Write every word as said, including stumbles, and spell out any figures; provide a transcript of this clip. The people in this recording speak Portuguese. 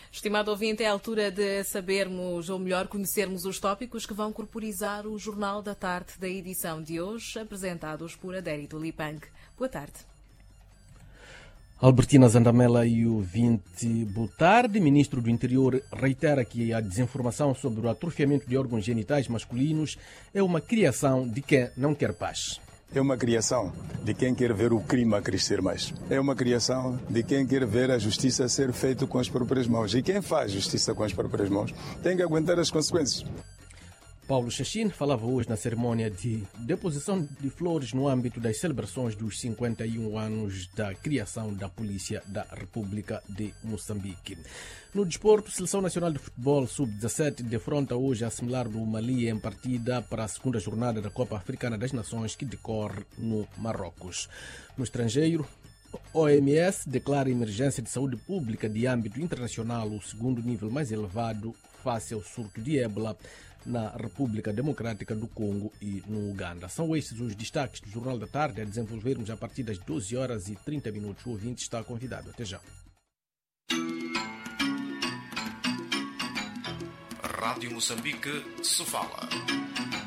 Estimado ouvinte, é a altura de sabermos, ou melhor, conhecermos os tópicos que vão corporizar o Jornal da Tarde da edição de hoje, apresentados por Adérito Lipang. Boa tarde. Albertina Zandamela e o ouvinte, boa tarde. Ministro do Interior reitera que a desinformação sobre o atrofiamento de órgãos genitais masculinos é uma criação de quem não quer paz. É uma criação de quem quer ver o crime a crescer mais. É uma criação de quem quer ver a justiça ser feita com as próprias mãos. E quem faz justiça com as próprias mãos tem que aguentar as consequências. Paulo Chachine falava hoje na cerimônia de deposição de flores no âmbito das celebrações dos cinquenta e um anos da criação da Polícia da República de Moçambique. No desporto, a Seleção Nacional de Futebol sub dezassete defronta hoje a similar do Mali em partida para a segunda jornada da Copa Africana das Nações que decorre no Marrocos. No estrangeiro, O M S declara emergência de saúde pública de âmbito internacional, o segundo nível mais elevado face ao surto de ébola na República Democrática do Congo e no Uganda. São estes os destaques do Jornal da Tarde a desenvolvermos a partir das doze horas e trinta minutos. O ouvinte está convidado. Até já. Rádio Moçambique se fala.